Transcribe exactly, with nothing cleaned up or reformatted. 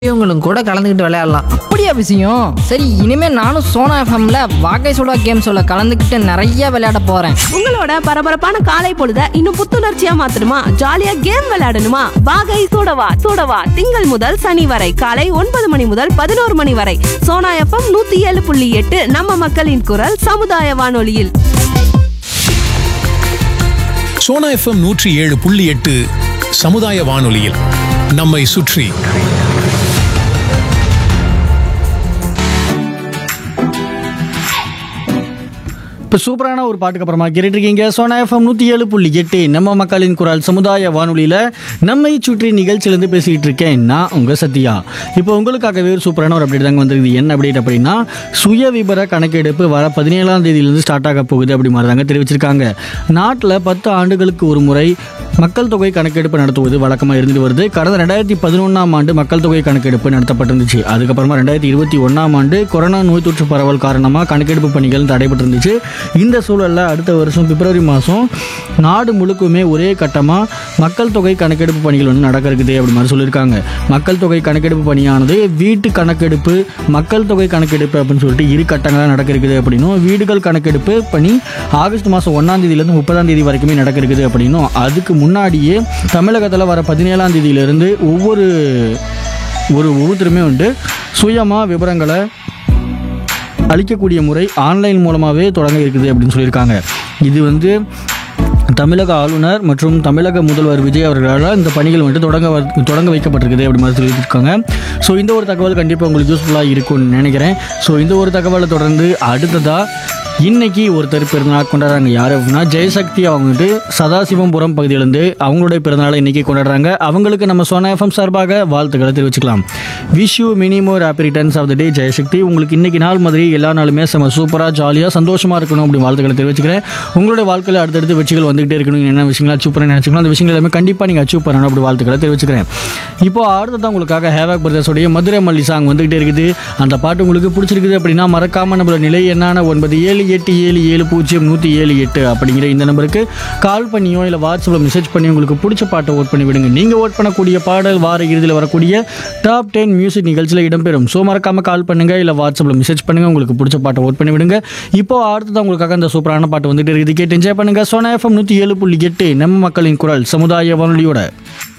இவங்களும் கூட கலந்துக்கிட்டு விளையாடலாம். அப்படியா விஷயம்? சரி, இனிமே நானும் சோனா எஃப்எம்ல வாகை சுடா கேம் சொல்ல கலந்துக்கிட்டு நிறைய விளையாட போறேன். உங்களோட பரபரப்பான காலை பொழுத இன்னும் புத்துணர்ச்சியா மாத்தணுமா? ஜாலியா கேம் விளையாடணுமா? வாகை சூடவா சூடவா திங்கள் முதல் சனி வரை காலை ஒன்பது மணி முதல் பதினோரு மணி வரை சோனா எஃப்எம் நூத்தி ஏழு புள்ளி எட்டு நம்ம மக்களின் குரல் சமுதாய வானொலியில். சோனா எஃப்எம் நூற்றி ஏழு புள்ளி எட்டு சமுதாய வானொலியில் நம்மை சுற்றி. இப்போ சூப்பரான ஒரு பாட்டுக்கு அப்புறமா கேட்டுருக்கீங்க சோனா எஃப்எம் நூற்றி ஏழு புள்ளி எட்டு நம்ம மக்களின் குரல் சமுதாய வானொலியில் நம்மை சுற்றி நிகழ்ச்சியிலேருந்து பேசிக்கிட்டு இருக்கேன் நான் உங்கள் சத்யா. இப்போ உங்களுக்காகவே ஒரு சூப்பரான ஒரு அப்டேட் தாங்க வந்திருக்குது. என்ன அப்டேட் அப்படின்னா, சுய விபர கணக்கெடுப்பு வர பதினேழாம் தேதியிலேருந்து ஸ்டார்ட் ஆக போகுது அப்படி மாதிரி தாங்க தெரிவிச்சிருக்காங்க. நாட்டில் பத்து ஆண்டுகளுக்கு ஒரு முறை மக்கள் தொகை கணக்கெடுப்பு நடத்துவது வழக்கமாக இருந்துட்டு வருது. கடந்த ரெண்டாயிரத்தி பதினொன்றாம் ஆண்டு மக்கள் தொகை கணக்கெடுப்பு நடத்தப்பட்டிருந்துச்சு. அதுக்கப்புறமா ரெண்டாயிரத்தி இருபத்தி ஒன்றாம் ஆண்டு கொரோனா நோய் தொற்று பரவல் காரணமாக கணக்கெடுப்பு பணிகள் தடைபட்டிருந்துச்சு. இந்த சூழலில் அடுத்த வருஷம் பிப்ரவரி மாதம் நாடு முழுக்குமே ஒரே கட்டமாக மக்கள் தொகை கணக்கெடுப்பு பணிகள் வந்து நடக்க இருக்குது அப்படி மாதிரி சொல்லியிருக்காங்க. மக்கள் தொகை கணக்கெடுப்பு பணியானது வீட்டு கணக்கெடுப்பு, மக்கள் தொகை கணக்கெடுப்பு அப்படின்னு சொல்லிட்டு இரு கட்டங்களாக நடக்க இருக்குது அப்படின்னும், வீடுகள் கணக்கெடுப்பு பணி ஆகஸ்ட் மாதம் ஒன்றாம் தேதியிலேருந்து முப்பதாம் தேதி வரைக்குமே நடக்க இருக்குது அப்படின்னும், அதுக்கு முன்னாடியே தமிழகத்தில் வர பதினேழாம் தேதியிலிருந்து ஒவ்வொரு ஒரு ஒவ்வொருத்தருமே வந்து சுயமாக விவரங்களை அளிக்கக்கூடிய முறை ஆன்லைன் மூலமாகவே தொடங்க இருக்குது அப்படின்னு சொல்லியிருக்காங்க. இது வந்து தமிழக ஆளுநர் மற்றும் தமிழக முதல்வர் விஜய் அவர்களால் இந்த பணிகள் வந்துட்டு தொடங்க தொடங்க வைக்கப்பட்டிருக்குது அப்படி மாதிரி சொல்லியிருக்காங்க. ஸோ இந்த ஒரு தகவல் கண்டிப்பாக உங்களுக்கு யூஸ்ஃபுல்லாக இருக்கும்னு நினைக்கிறேன். ஸோ இந்த ஒரு தகவலை தொடர்ந்து அடுத்ததாக இன்னைக்கு ஒருத்தர் பிறந்தநாள் கொண்டாடுறாங்க. யார் அப்படின்னா ஜெயசக்தி. அவங்க வந்துட்டு சதாசிவம்புரம் பகுதியிலேருந்து அவங்களுடைய பிறந்தநாளை இன்னைக்கு கொண்டாடுறாங்க. அவங்களுக்கு நம்ம சோனா எஃப்எம் சார்பாக வாழ்த்துக்களை தெரிவிச்சுக்கலாம். Wish you many more happy returns of the டே ஜெயசக்தி. உங்களுக்கு இன்னைக்கு நாள் மாதிரி எல்லா நாளுமே செம்ம சூப்பராக ஜாலியாக சந்தோஷமாக இருக்கணும் அப்படி வாழ்த்துக்களை தெரிவிச்சுக்கிறேன். உங்களுடைய வாழ்க்கையில் அடுத்தடுத்து வெற்றிகள் வந்துகிட்டே இருக்கணும். என்ன விஷயங்கள் அச்சீவ் பண்ண நினைச்சிக்கலாம் அந்த விஷயங்கள் எல்லாமே கண்டிப்பாக நீங்கள் அச்சீவ் பண்ணணும் அப்படி வாழ்த்துக்களை தெரிவிச்சுக்கிறேன். இப்போ அடுத்ததான் உங்களுக்காக ஹேவாக் பிரதர்ஸோடைய மதுரை மல்லி சாங் வந்துகிட்டே இருக்குது. அந்த பாட்டு உங்களுக்கு பிடிச்சிருக்குது அப்படின்னா மறக்காம நம்மளோட நிலை என்னான ஒன்பது ஏழு எட்டு ஏழு ஏழு பூஜ்ஜியம் நூற்றி ஏழு எட்டு அப்படிங்கிற இந்த நம்பருக்கு கால் பண்ணியோ இல்லை வாட்ஸ்அப்பில் மெசேஜ் பண்ணி உங்களுக்கு பிடிச்ச பாட்டை ஓட் பண்ணி விடுங்க. நீங்கள் ஓட் பண்ணக்கூடிய பாடல் வார இறுதியில் வரக்கூடிய டாப் டென் மியூசிக் நிகழ்ச்சியில் இடம்பெறும். ஸோ மறக்காம கால் பண்ணுங்க இல்லை வாட்ஸ்அப்பில் மெசேஜ் பண்ணுங்க, உங்களுக்கு பிடிச்ச பாட்டை ஓட் பண்ணி விடுங்க. இப்போ அடுத்ததான் உங்களுக்காக அந்த சூப்பரான பாட்டு வந்துட்டு இருக்குது. கேட்டு என்ஜாய் பண்ணுங்க. சோனா எஃப்எம் நூற்றி ஏழு புள்ளி எட்டு நம்ம மக்களின் குரல் சமுதாய வானொலியோட.